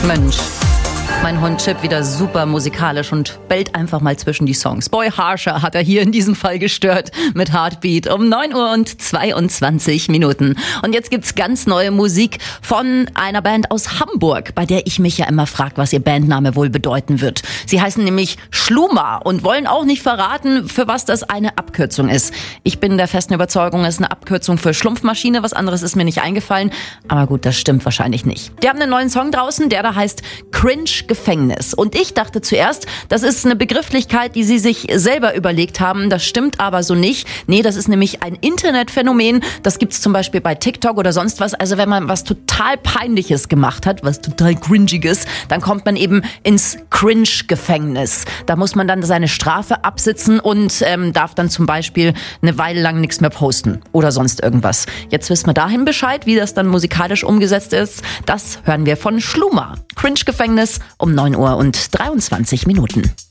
Mensch, mein Hund Chip wieder super musikalisch und bellt einfach mal zwischen die Songs. Boy Harsher hat er hier in diesem Fall gestört mit Heartbeat um 9:22 Uhr. Und jetzt gibt's ganz neue Musik von einer Band aus Hamburg, bei der ich mich ja immer frage, was ihr Bandname wohl bedeuten wird. Sie heißen nämlich Schluma und wollen auch nicht verraten, für was das eine Abkürzung ist. Ich bin der festen Überzeugung, es ist eine Abkürzung für Schlumpfmaschine. Was anderes ist mir nicht eingefallen. Aber gut, das stimmt wahrscheinlich nicht. Die haben einen neuen Song draußen, der da heißt Cringe Gefängnis. Und ich dachte zuerst, das ist eine Begrifflichkeit, die sie sich selber überlegt haben. Das stimmt aber so nicht. Nee, das ist nämlich ein Internetphänomen. Das gibt's zum Beispiel bei TikTok oder sonst was. Also wenn man was total Peinliches gemacht hat, was total Cringiges, dann kommt man eben ins Cringe-Gefängnis. Da muss man dann seine Strafe absitzen und darf dann zum Beispiel eine Weile lang nichts mehr posten oder sonst irgendwas. Jetzt wissen wir dahin Bescheid, wie das dann musikalisch umgesetzt ist. Das hören wir von Schluma. Cringe-Gefängnis um 9:23 Uhr.